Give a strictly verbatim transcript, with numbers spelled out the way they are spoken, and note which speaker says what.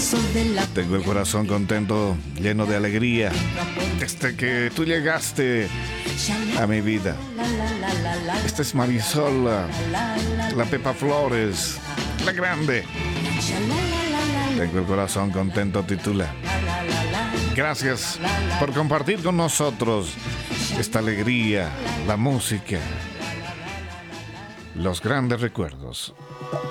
Speaker 1: Tengo el corazón contento, lleno de alegría, desde que tú llegaste a mi vida. Esta es Marisol, la, la Pepa Flores, la grande. Tengo el corazón contento, titula. Gracias por compartir con nosotros esta alegría, la música, los grandes recuerdos.